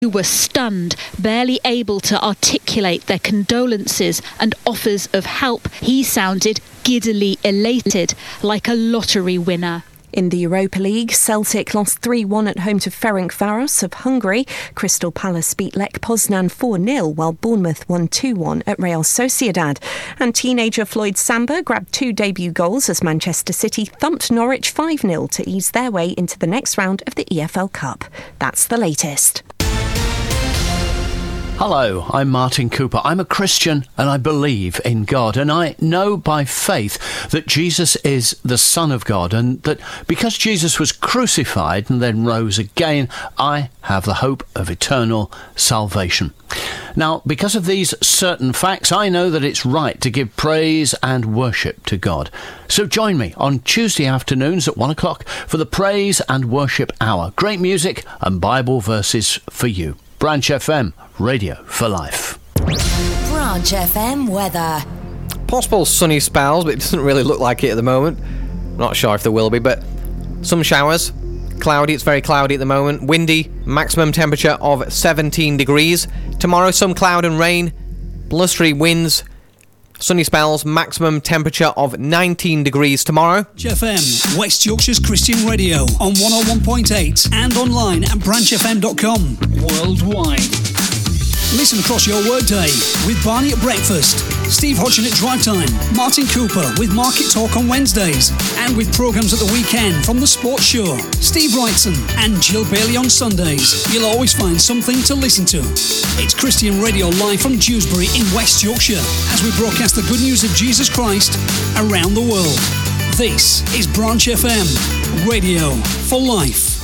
who were stunned, barely able to articulate their condolences and offers of help. He sounded giddily elated, like a lottery winner. In the Europa League, Celtic lost 3-1 at home to Ferencváros of Hungary. Crystal Palace beat Lech Poznan 4-0, while Bournemouth won 2-1 at Real Sociedad. And teenager Floyd Samba grabbed 2 debut goals as Manchester City thumped Norwich 5-0 to ease their way into the next round of the EFL Cup. That's the latest. Hello, I'm Martin Cooper. I'm a Christian and I believe in God, and I know by faith that Jesus is the Son of God, and that because Jesus was crucified and then rose again, I have the hope of eternal salvation. Now, because of these certain facts, I know that it's right to give praise and worship to God. So join me on Tuesday afternoons at 1 o'clock for the Praise and Worship Hour. Great music and Bible verses for you. Branch FM, Radio for Life. Branch FM weather. Possible sunny spells, but it doesn't really look like it at the moment. Not sure if there will be, but some showers. Cloudy, it's very cloudy at the moment. Windy, maximum temperature of 17 degrees. Tomorrow, some cloud and rain. Blustery winds. Sunny spells, maximum temperature of 19 degrees tomorrow. FM, West Yorkshire's Christian Radio on 101.8 and online at branchfm.com. Worldwide. Listen across your workday with Barney at breakfast, Steve Hodgson at drive time, Martin Cooper with Market Talk on Wednesdays, and with programmes at the weekend from The Sports Show, Steve Wrightson and Jill Bailey on Sundays. You'll always find something to listen to. It's Christian Radio live from Dewsbury in West Yorkshire as we broadcast the good news of Jesus Christ around the world. This is Branch FM, Radio for Life.